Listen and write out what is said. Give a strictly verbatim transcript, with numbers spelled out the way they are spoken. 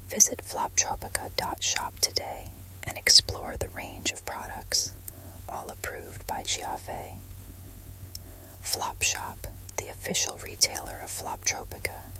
Visit floptropica dot shop today and explore the range of products, all approved by Giave. Flop Shop, the official retailer of Floptropica,